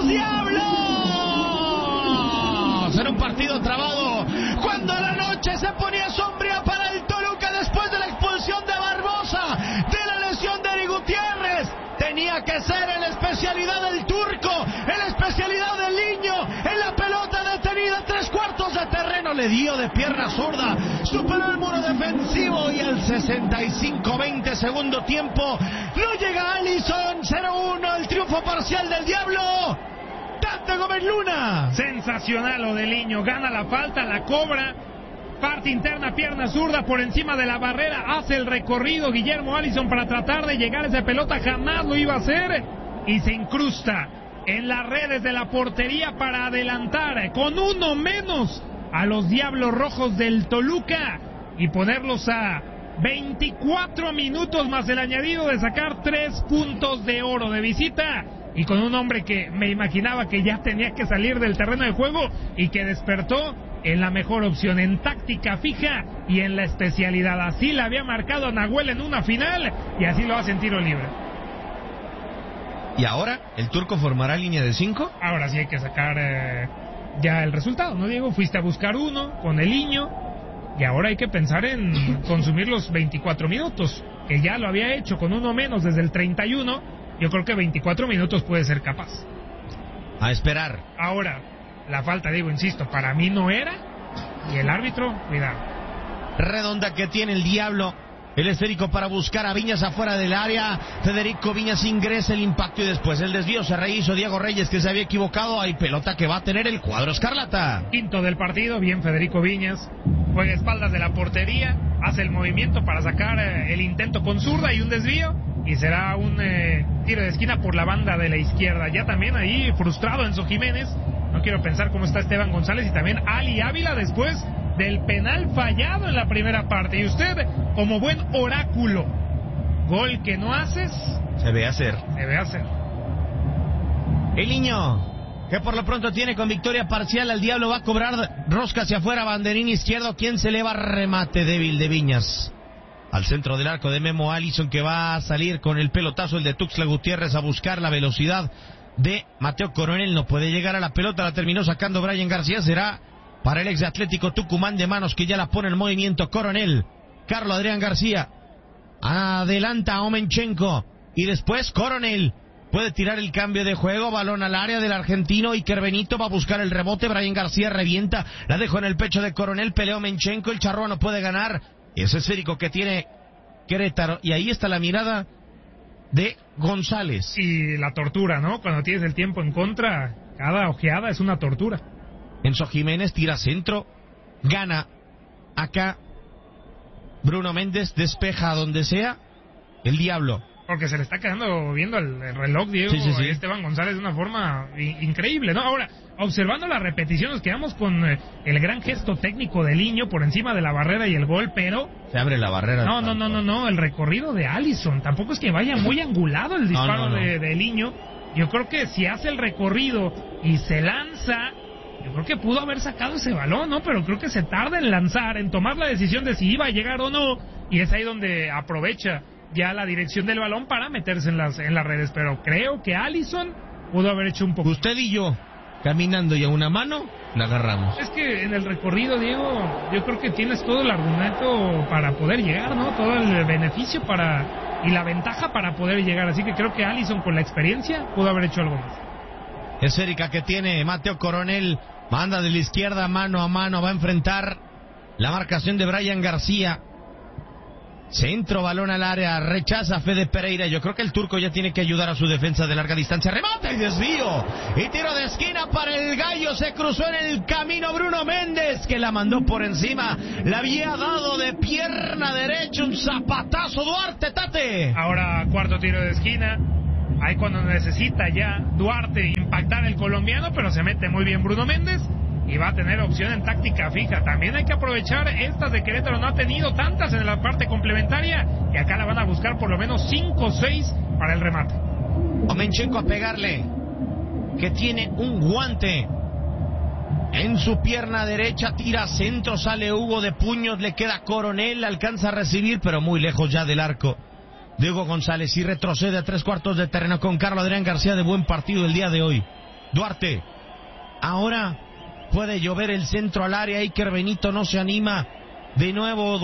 los Diablos. Era un partido trabado cuando la noche se ponía sombría para el Toluca después de la expulsión de Barbosa, de la lesión de Eric Gutiérrez. Tenía que ser en la especialidad del turco, en la especialidad del niño, en la pelota detenida, 3/4 de terreno, le dio de pierna zurda, superó el muro defensivo y al 65-20 segundo tiempo, no llega Alisson, 0-1, el triunfo parcial del Diablo. Dante Gómez Luna. Sensacional lo del niño, gana la falta, la cobra, parte interna, pierna zurda por encima de la barrera, hace el recorrido Guillermo Alisson para tratar de llegar a esa pelota, jamás lo iba a hacer y se incrusta en las redes de la portería para adelantar con uno menos a los Diablos Rojos del Toluca y ponerlos a 24 minutos más el añadido de sacar 3 puntos de oro de visita. Y con un hombre que me imaginaba que ya tenía que salir del terreno de juego y que despertó en la mejor opción, en táctica fija y en la especialidad. Así la había marcado a Nahuel en una final y así lo hace en tiro libre. ¿Y ahora el turco formará línea de 5? Ahora sí hay que sacar ya el resultado, ¿no, Diego? Fuiste a buscar uno con el niño y ahora hay que pensar en consumir los 24 minutos, que ya lo había hecho con uno menos desde el 31. Yo creo que 24 minutos puede ser capaz. A esperar. Ahora, la falta, digo, insisto, para mí no era. Y el árbitro, cuidado. Redonda que tiene el Diablo. El esférico para buscar a Viñas afuera del área. Federico Viñas ingresa, el impacto y después el desvío. Se rehizo Diego Reyes, que se había equivocado. Hay pelota que va a tener el cuadro escarlata. Quinto del partido, bien Federico Viñas. Juega espaldas de la portería. Hace el movimiento para sacar el intento con zurda y un desvío. Y será un tiro de esquina por la banda de la izquierda. Ya también ahí frustrado Enzo Jiménez. No quiero pensar cómo está Esteban González y también Ali Ávila después del penal fallado en la primera parte. Y usted, como buen oráculo, gol que no haces, se ve hacer. Se ve hacer. El niño, que por lo pronto tiene con victoria parcial al Diablo, va a cobrar rosca hacia afuera, banderín izquierdo. ¿Quién se eleva? Remate débil de Viñas. Al centro del arco de Memo Alisson, que va a salir con el pelotazo, el de Tuxtla Gutiérrez, a buscar la velocidad de Mateo Coronel. No puede llegar a la pelota, la terminó sacando Brian García. Será para el ex de Atlético Tucumán de manos, que ya la pone en movimiento Coronel. Carlos Adrián García adelanta a Omenchenko y después Coronel puede tirar el cambio de juego, balón al área del argentino. Iker Benito va a buscar el rebote, Brian García revienta, la dejó en el pecho de Coronel, pelea Omenchenko, el charrúa no puede ganar. Ese esférico que tiene Querétaro, y ahí está la mirada de González. Y la tortura, ¿no? Cuando tienes el tiempo en contra, cada ojeada es una tortura. Enzo Jiménez tira centro, gana acá Bruno Méndez, despeja a donde sea el Diablo. Porque se le está quedando viendo el reloj, Diego, sí. Esteban González de una forma increíble, ¿no? Ahora, observando la repetición, nos quedamos con el gran gesto técnico del niño por encima de la barrera y el gol, pero... Se abre la barrera. No, el recorrido de Alisson. Tampoco es que vaya muy angulado el disparo de niño. Yo creo que si hace el recorrido y se lanza, yo creo que pudo haber sacado ese balón, ¿no? Pero creo que se tarda en lanzar, en tomar la decisión de si iba a llegar o no, y es ahí donde aprovecha ya la dirección del balón para meterse en las redes. Pero creo que Alisson pudo haber hecho un poco. Usted y yo, caminando y a una mano, la agarramos. Es que en el recorrido, Diego, yo creo que tienes todo el argumento para poder llegar, ¿no? Todo el beneficio y la ventaja para poder llegar. Así que creo que Alisson, con la experiencia, pudo haber hecho algo más. Esférica que tiene Mateo Coronel, manda de la izquierda mano a mano, va a enfrentar la marcación de Brian García. Centro, balón al área, rechaza Fede Pereira. Yo creo que el turco ya tiene que ayudar a su defensa de larga distancia. Remate y desvío. Y tiro de esquina para el Gallo. Se cruzó en el camino Bruno Méndez, que la mandó por encima. La había dado de pierna derecha. Un zapatazo Duarte, Tate. Ahora cuarto tiro de esquina. Ahí cuando necesita ya Duarte impactar el colombiano, pero se mete muy bien Bruno Méndez. Y va a tener opción en táctica fija. También hay que aprovechar estas de Querétaro. No ha tenido tantas en la parte complementaria. Y acá la van a buscar por lo menos 5 o 6 para el remate. Omenchenko a pegarle. Que tiene un guante en su pierna derecha. Tira centro, sale Hugo de puños. Le queda Coronel. Alcanza a recibir, pero muy lejos ya del arco de Hugo González. Y retrocede a 3/4 de terreno con Carlos Adrián García. De buen partido el día de hoy Duarte. Ahora puede llover el centro al área. Iker Benito no se anima. De nuevo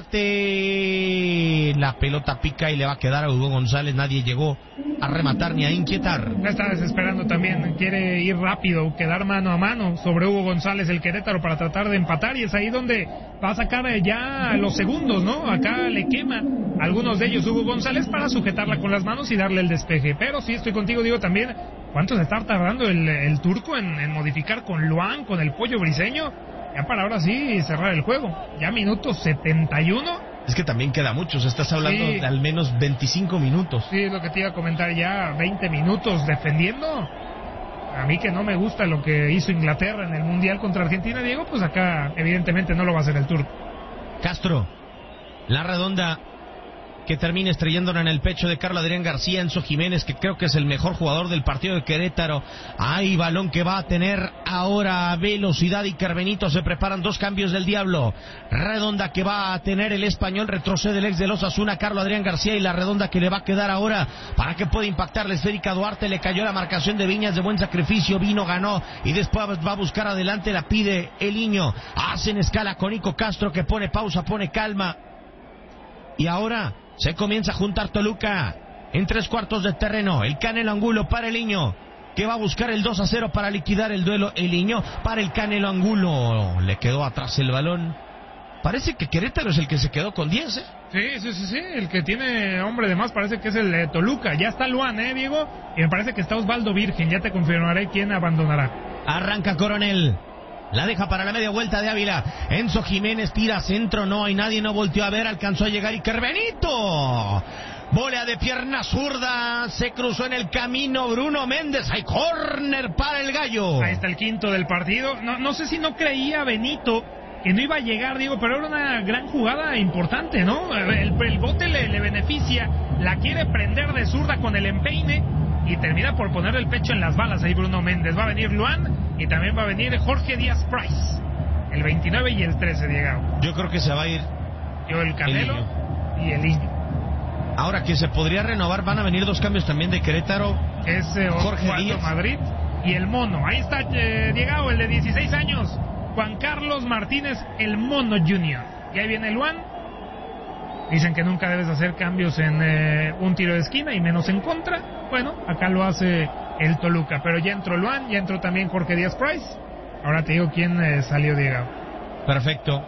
Duarte. La pelota pica y le va a quedar a Hugo González. Nadie llegó a rematar ni a inquietar. Está desesperando también. Quiere ir rápido, quedar mano a mano sobre Hugo González el Querétaro para tratar de empatar. Y es ahí donde va a sacar ya los segundos, ¿no? Acá le quema algunos de ellos Hugo González para sujetarla con las manos y darle el despeje. Pero sí estoy contigo, digo también. ¿Cuánto se está tardando el turco en modificar con Luan, con el Pollo Briseño? Ya para ahora sí cerrar el juego. Ya minuto 71. Es que también queda mucho. Estás hablando de al menos 25 minutos. Sí, es lo que te iba a comentar ya. 20 minutos defendiendo. A mí que no me gusta lo que hizo Inglaterra en el Mundial contra Argentina, Diego, pues acá evidentemente no lo va a hacer el turco. Castro. La redonda que termina estrellándola en el pecho de Carlos Adrián García. Enzo Jiménez, que creo que es el mejor jugador del partido de Querétaro. Hay balón que va a tener ahora velocidad. Y Carbenito, se preparan dos cambios del Diablo. Redonda que va a tener el español, retrocede el ex de los Osasuna, Carlos Adrián García, y la redonda que le va a quedar ahora para que pueda impactar la esférica. Duarte, le cayó la marcación de Viñas, de buen sacrificio, vino, ganó y después va a buscar adelante, la pide el niño. Hacen escala con Nico Castro, que pone pausa, pone calma. Y ahora se comienza a juntar Toluca en 3/4 de terreno. El Canelo Angulo para el niño, que va a buscar el 2-0 para liquidar el duelo. El niño para el Canelo Angulo. Le quedó atrás el balón. Parece que Querétaro es el que se quedó con 10, ¿eh? Sí. El que tiene hombre de más parece que es el Toluca. Ya está Luan, Diego. Y me parece que está Osvaldo Virgen. Ya te confirmaré quién abandonará. Arranca Coronel. La deja para la media vuelta de Ávila. Enzo Jiménez tira centro, no hay nadie, no volteó a ver, alcanzó a llegar Iker Benito. Volea de pierna zurda, se cruzó en el camino Bruno Méndez. Hay córner para el Gallo. Ahí está el quinto del partido. No sé si no creía Benito que no iba a llegar, Diego, pero era una gran jugada importante, ¿no? El bote le beneficia, la quiere prender de zurda con el empeine y termina por poner el pecho en las balas ahí Bruno Méndez. Va a venir Luan y también va a venir Jorge Díaz Price, el 29 y el 13, Diego. Yo creo que se va a ir el Canelo y el Niño. Ahora que se podría renovar, van a venir dos cambios también de Querétaro. Es Jorge Díaz Madrid y el Mono. Ahí está Diego, el de 16 años, Juan Carlos Martínez, el Mono Junior. Y ahí viene Luan. Dicen que nunca debes hacer cambios en un tiro de esquina y menos en contra. Bueno, acá lo hace el Toluca. Pero ya entró Luan, ya entró también Jorge Díaz Price. Ahora te digo quién salió, Diego. Perfecto.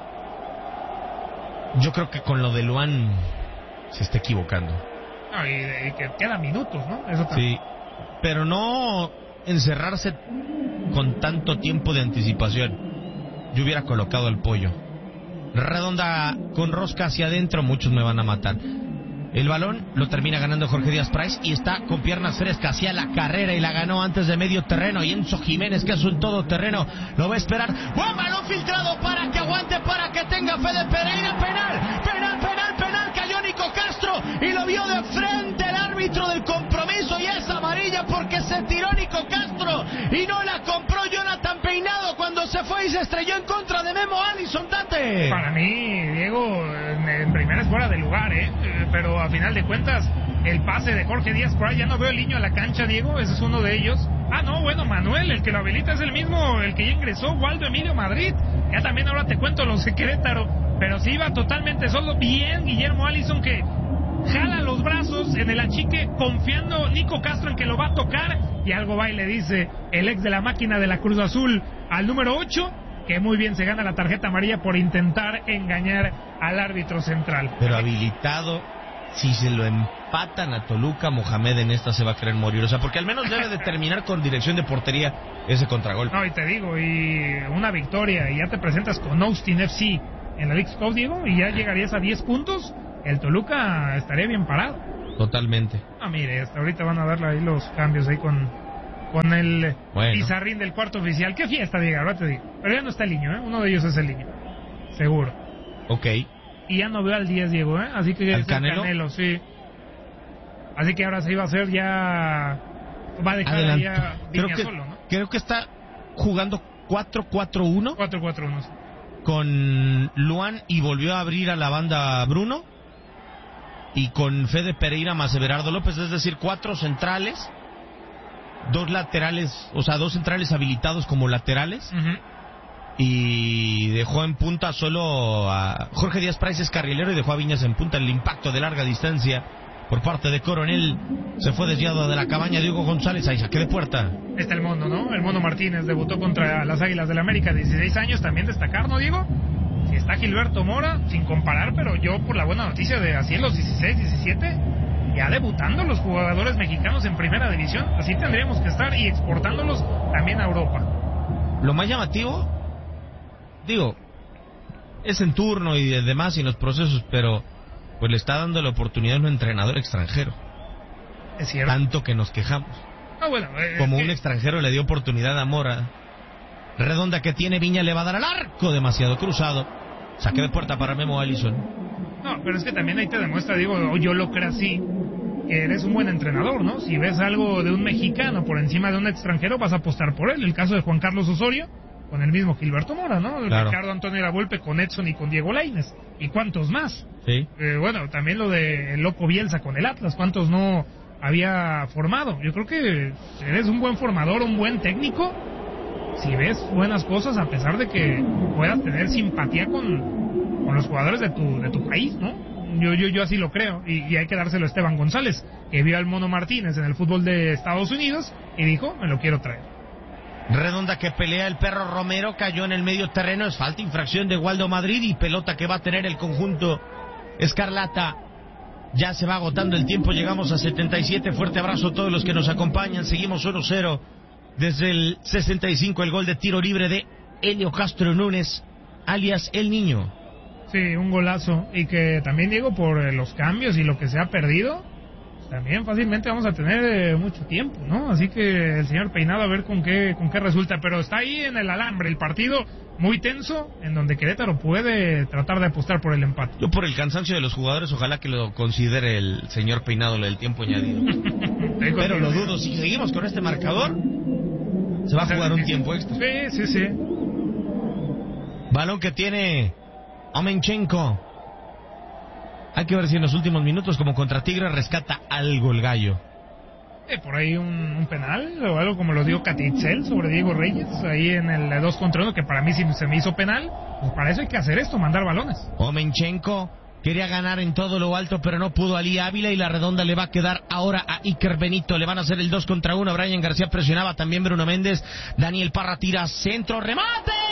Yo creo que con lo de Luan se está equivocando. No, y que quedan minutos, ¿no? Eso también. Sí, pero no encerrarse con tanto tiempo de anticipación. Yo hubiera colocado el Pollo. Redonda con rosca hacia adentro, muchos me van a matar. El balón lo termina ganando Jorge Díaz Price y está con piernas frescas hacia la carrera y la ganó antes de medio terreno. Y Enzo Jiménez, que es un todoterreno, lo va a esperar. ¡Buen balón filtrado para que aguante, para que tenga fe de Pereira! ¡Penal! Cayó Nico Castro y lo vio de frente el árbitro del compromiso y es amarilla porque se tiró Nico Castro y no la compró Jonathan Peinado cuando se fue y se estrelló en contra de Memo Allison. Date. Para mí, Diego, en primera es fuera de lugar, pero a final de cuentas, el pase de Jorge Díaz Price, ya no veo el niño a la cancha, Diego, ese es uno de ellos. Manuel, el que lo habilita es el mismo, el que ya ingresó, Waldo Emilio Madrid. Ya también ahora te cuento los de Querétaro, pero si iba totalmente solo. Bien Guillermo Allison, que jala los brazos en el achique, confiando Nico Castro en que lo va a tocar, y algo va y le dice el ex de la máquina de la Cruz Azul al número 8, que muy bien se gana la tarjeta amarilla por intentar engañar al árbitro central. Pero habilitado, si se lo empatan a Toluca, Mohamed en esta se va a querer morir. O sea, porque al menos debe de terminar con dirección de portería ese contragolpe. No, y te digo, y una victoria, y ya te presentas con Austin FC en la Leagues Cup, Diego, y ya llegarías a 10 puntos, el Toluca estaría bien parado. Totalmente. Mire, hasta ahorita van a darle ahí los cambios ahí con el pizarrín del cuarto oficial. Qué fiesta, Diego, ahora te digo. Pero ya no está el niño, uno de ellos es el niño, seguro. Ok. Y ya no veo al 10, Diego, así que ya es ¿Canelo? el Canelo, sí. Así que ahora sí va a ser ya... Va a dejar Adelante. ya Viña solo, ¿no? Creo que está jugando 4-4-1. 4-4-1. Sí. Con Luan y volvió a abrir a la banda Bruno. Y con Fede Pereira más Everardo López, es decir, 4 centrales dos laterales, o sea, dos centrales habilitados como laterales. Y dejó en punta solo a Jorge Díaz Price, es carrilero, y dejó a Viñas en punta. El impacto de larga distancia por parte de Coronel se fue desviado de la cabaña. Diego González, ahí saque de puerta. Está el Mono, ¿no? El Mono Martínez debutó contra las Águilas del América, 16 años, también destacar, ¿no, Diego? Si está Gilberto Mora, sin comparar, pero yo por la buena noticia de así en los 16, 17, ya debutando los jugadores mexicanos en primera división, así tendríamos que estar, y exportándolos también a Europa. Lo más llamativo, digo, es en turno y demás y en los procesos, pero pues le está dando la oportunidad a un entrenador extranjero. Es cierto. Tanto que nos quejamos. Bueno, como un extranjero le dio oportunidad a Mora. Redonda que tiene Viña, le va a dar al arco, demasiado cruzado. Saque de puerta para Memo Allison. No, pero es que también ahí te demuestra, digo, yo lo creo así, que eres un buen entrenador, ¿no? Si ves algo de un mexicano por encima de un extranjero, vas a apostar por él. El caso de Juan Carlos Osorio con el mismo Gilberto Mora, ¿no? Claro. Ricardo Antonio Lavolpe con Edson y con Diego Lainez. ¿Y cuántos más? Sí. Bueno, también lo de el Loco Bielsa con el Atlas, ¿cuántos no había formado? Yo creo que eres un buen formador, un buen técnico, si ves buenas cosas, a pesar de que puedas tener simpatía con los jugadores de tu país, ¿no? Yo así lo creo, y hay que dárselo a Esteban González, que vio al Mono Martínez en el fútbol de Estados Unidos y dijo, me lo quiero traer. Redonda que pelea el Perro Romero, cayó en el medio terreno, es falta, infracción de Waldo Madrid, y pelota que va a tener el conjunto escarlata. Ya se va agotando el tiempo, llegamos a 77, fuerte abrazo a todos los que nos acompañan, seguimos 1-0 desde el 65, el gol de tiro libre de Helio Castro Núñez, alias El Niño. Sí, un golazo, y que también, Diego, por los cambios y lo que se ha perdido, también fácilmente vamos a tener mucho tiempo, ¿no? Así que el señor Peinado a ver con qué resulta, pero está ahí en el alambre, el partido muy tenso, en donde Querétaro puede tratar de apostar por el empate. Yo por el cansancio de los jugadores, ojalá que lo considere el señor Peinado, lo del tiempo añadido. Pero lo dudo, si seguimos con este marcador, se va a jugar un tiempo extra. Sí. Balón que tiene Omenchenko. Hay que ver si en los últimos minutos, como contra Tigre, rescata algo el gallo. Por ahí un penal o algo como lo dio Catitzel sobre Diego Reyes, ahí en el 2 contra 1, que para mí sí se me hizo penal. Pues para eso hay que hacer esto, mandar balones. Omenchenko quería ganar en todo lo alto, pero no pudo Ali Ávila, y la redonda le va a quedar ahora a Iker Benito. Le van a hacer el 2 contra 1. Brian García presionaba, también Bruno Méndez. Daniel Parra tira centro, remate.